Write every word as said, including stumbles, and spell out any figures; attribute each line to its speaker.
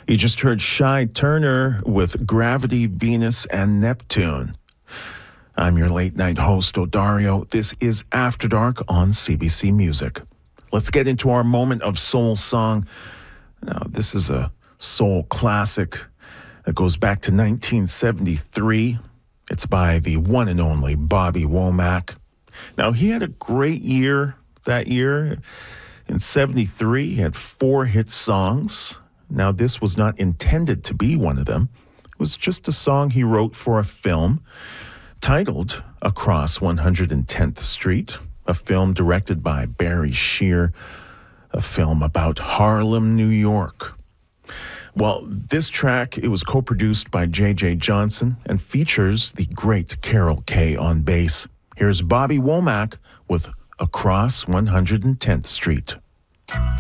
Speaker 1: You just heard Shai Turner with Gravity, Venus, and Neptune. I'm your late-night host, Odario. This is After Dark on C B C Music. Let's get into our moment of soul song. Now, this is a soul classic that goes back to nineteen seventy-three. It's by the one and only Bobby Womack. Now, he had a great year that year. In seventy-three, he had four hit songs. Now, this was not intended to be one of them. It was just a song he wrote for a film titled Across one hundred tenth Street, a film directed by Barry Shear, a film about Harlem, New York. Well, this track, it was co-produced by J J Johnson and features the great Carol Kaye on bass. Here's Bobby Womack with Across one hundred tenth Street.